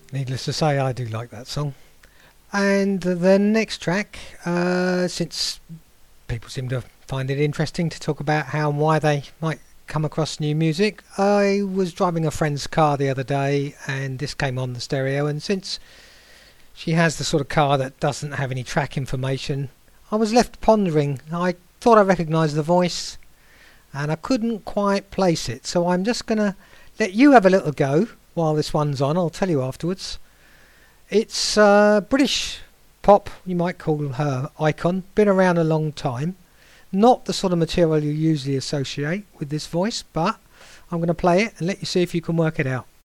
Needless to say, I do like that song. And the next track, since people seem to find it interesting to talk about how and why they might come across new music, I was driving a friend's car the other day and this came on the stereo, and since she has the sort of car that doesn't have any track information, I was left pondering. I thought I recognised the voice and I couldn't quite place it, so I'm just going to let you have a little go while this one's on. I'll tell you afterwards. It's British pop, you might call her icon, been around a long time. Not the sort of material you usually associate with this voice, but I'm going to play it and let you see if you can work it out.